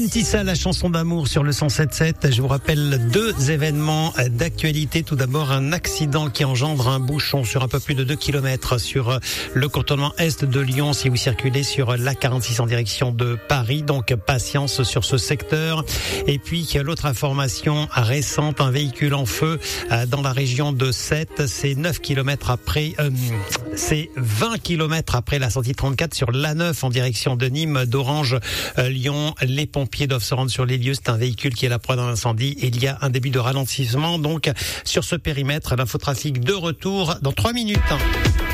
Antissa, la chanson d'amour sur le 107.7. Je vous rappelle deux événements d'actualité. Tout d'abord, un accident qui engendre un bouchon sur un peu plus de 2 km sur le contournement est de Lyon si vous circulez sur l'A46 en direction de Paris. Donc, patience sur ce secteur. Et puis, l'autre information récente, un véhicule en feu dans la région de Sète. C'est 9 km après, c'est 20 km après la sortie 34 sur l'A9 en direction de Nîmes, d'Orange, Lyon. Les pompiers doivent se rendre sur les lieux. C'est un véhicule qui est la proie d'un incendie et il y a un début de ralentissement. Donc, sur ce périmètre, l'infotrafic de retour dans 3 minutes.